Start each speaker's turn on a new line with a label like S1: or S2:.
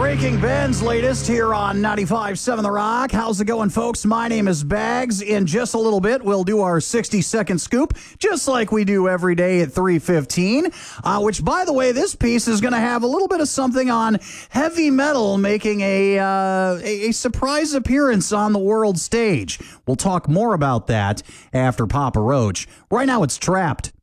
S1: Breaking Ben's latest here on 95.7 The Rock. How's it going, folks? My name is Bags. In just a little bit, we'll do our 60-second scoop, just like we do every day at 3:15, which, by the way, this piece is going to have a little bit of something on heavy metal making a surprise appearance on the world stage. We'll talk more about that after Papa Roach. Right now, it's Trapped.